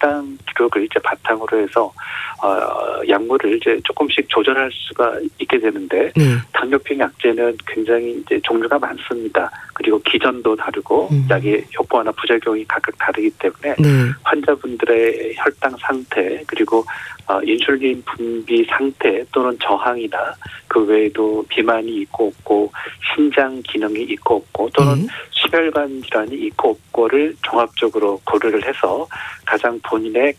혈당 기록을 이제 바탕으로 해서 약물을 이제 조금씩 조절할 수가 있게 되는데 당뇨병 약제는 굉장히 이제 종류가 많습니다. 그리고 기전도 다르고 약의 효과나 부작용이 각각 다르기 때문에 환자분들의 혈당 상태 그리고 인슐린 분비 상태 또는 저항이나 그 외에도 비만이 있고 없고 신장 기능이 있고 없고 또는 심혈관 질환이 있고 없고를 종합적으로 고려를 해서 가장 본인의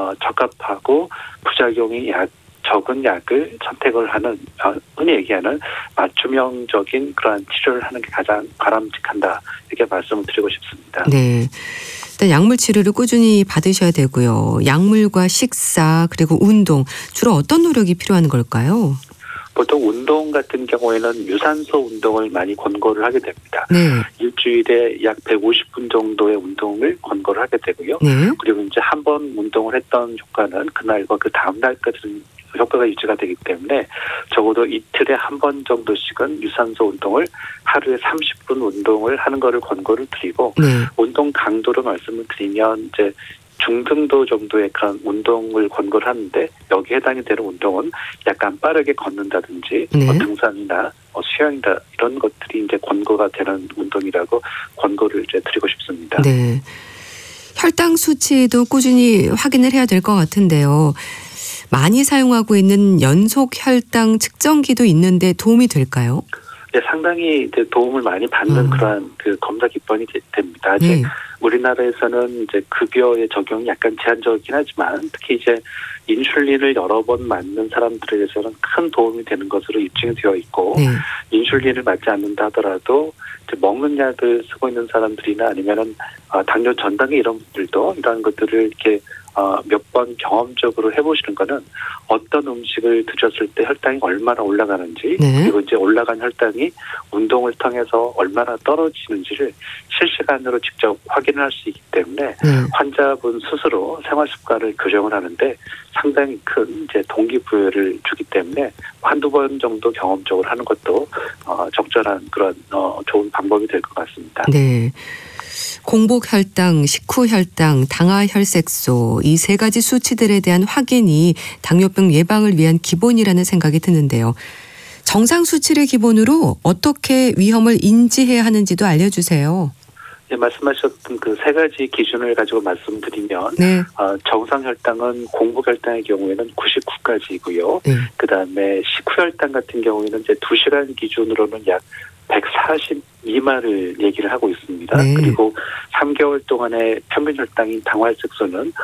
적합하고 부작용이 적은 약을 선택을 하는 흔히 얘기하는 맞춤형적인 그러한 치료를 하는 게 가장 바람직한다 이렇게 말씀을 드리고 싶습니다. 네. 일단 약물 치료를 꾸준히 받으셔야 되고요. 약물과 식사 그리고 운동 주로 어떤 노력이 필요한 걸까요? 보통 운동 같은 경우에는 유산소 운동을 많이 권고를 하게 됩니다. 일주일에 약 150분 정도의 운동을 권고를 하게 되고요. 그리고 이제 한 번 운동을 했던 효과는 그날과 그 다음 날까지는 효과가 유지가 되기 때문에 적어도 이틀에 한 번 정도씩은 유산소 운동을 하루에 30분 운동을 하는 거를 권고를 드리고 운동 강도로 말씀을 드리면 이제 중등도 정도의 그런 운동을 권고를 하는데 여기에 해당이 되는 운동은 약간 빠르게 걷는다든지 등산이나 수영이나 이런 것들이 이제 권고가 되는 운동이라고 권고를 이제 드리고 싶습니다. 네. 혈당 수치도 꾸준히 확인을 해야 될 것 같은데요. 많이 사용하고 있는 연속 혈당 측정기도 있는데 도움이 될까요? 네, 상당히 이제 도움을 많이 받는 그러한 그 검사 기법이 됩니다. 아직 우리나라에서는 이제 급여의 적용이 약간 제한적이긴 하지만 특히 이제 인슐린을 여러 번 맞는 사람들에게서는 큰 도움이 되는 것으로 입증이 되어 있고 인슐린을 맞지 않는다 하더라도 이제 먹는 약을 쓰고 있는 사람들이나 아니면은 당뇨 전 단계 이런 분들도 이런 것들을 이렇게 몇 번 경험적으로 해보시는 거는 어떤 음식을 드셨을 때 혈당이 얼마나 올라가는지 그리고 이제 올라간 혈당이 운동을 통해서 얼마나 떨어지는지를 실시간으로 직접 확인할 수 있기 때문에 환자분 스스로 생활 습관을 교정을 하는데 상당히 큰 이제 동기부여를 주기 때문에 한두 번 정도 경험적으로 하는 것도 적절한 그런 좋은 방법이 될 것 같습니다. 네. 공복혈당, 식후혈당, 당화혈색소 이 세 가지 수치들에 대한 확인이 당뇨병 예방을 위한 기본이라는 생각이 드는데요. 정상 수치를 기본으로 어떻게 위험을 인지해야 하는지도 알려주세요. 네, 말씀하셨던 그 세 가지 기준을 가지고 말씀드리면 정상 혈당은 공복혈당의 경우에는 99까지이고요. 그다음에 식후혈당 같은 경우에는 이제 2시간 기준으로는 약 142마를 얘기를 하고 있습니다. 그리고 3개월 동안의 평균 혈당인 당화혈색소는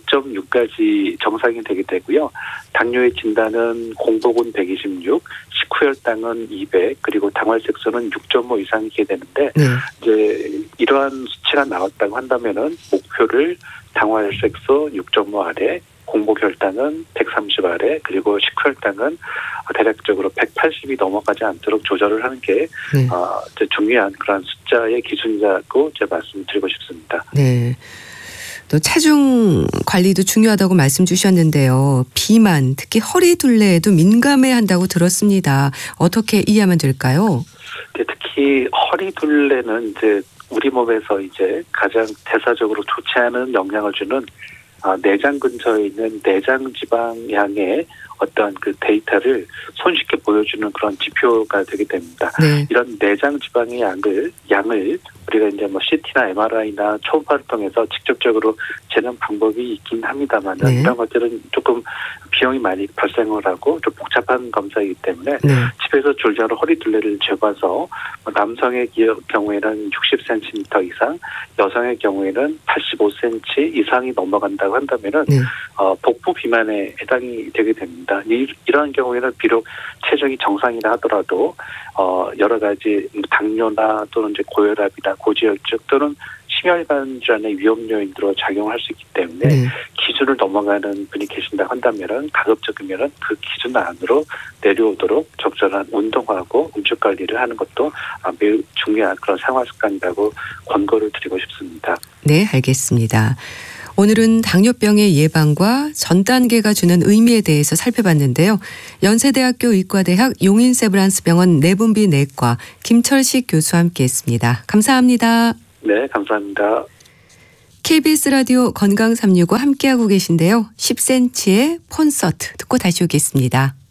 5.6까지 정상이 되게 되고요. 당뇨의 진단은 공복은 126, 식후혈당은 200, 그리고 당화혈색소는 6.5 이상이게 되는데 이제 이러한 수치가 나왔다고 한다면은 목표를 당화혈색소 6.5 아래, 공복혈당은 130 아래 그리고 식후혈당은 대략적으로 180이 넘어가지 않도록 조절을 하는 게 중요한 그런 숫자의 기준이라고 제가 말씀드리고 싶습니다. 네. 또 체중 관리도 중요하다고 말씀 주셨는데요. 비만, 특히 허리 둘레에도 민감해야 한다고 들었습니다. 어떻게 이해하면 될까요? 네, 특히 허리 둘레는 이제 우리 몸에서 이제 가장 대사적으로 좋지 않은 영향을 주는 내장 근처에 있는 내장 지방량의 어떤 그 데이터를 손쉽게 보여주는 그런 지표가 되게 됩니다. 이런 내장 지방의 양을 우리가 이제 뭐 CT나 MRI나 초음파를 통해서 직접적으로 재는 방법이 있긴 합니다만 이런 것들은 조금 비용이 많이 발생을 하고 좀 복잡한 검사이기 때문에 집에서 졸자로 허리 둘레를 재봐서 남성의 경우에는 60cm 이상, 여성의 경우에는 85cm 이상이 넘어간다고 한다면은 복부 비만에 해당이 되게 됩니다. 이러한 경우에는 비록 체중이 정상이라 하더라도 여러 가지 당뇨나 또는 이제 고혈압이나 고지혈증 또는 심혈관 질환의 위험 요인으로 작용할 수 있기 때문에 기준을 넘어가는 분이 계신다고 한다면은 가급적이면은 그 기준 안으로 내려오도록 적절한 운동하고 음식 관리를 하는 것도 매우 중요한 그런 생활 습관이라고 권고를 드리고 싶습니다. 네, 알겠습니다. 오늘은 당뇨병의 예방과 전 단계가 주는 의미에 대해서 살펴봤는데요. 연세대학교 의과대학 용인세브란스병원 내분비내과 김철식 교수와 함께했습니다. 감사합니다. 네, 감사합니다. KBS 라디오 건강 365 함께하고 계신데요. 10cm의 콘서트 듣고 다시 오겠습니다.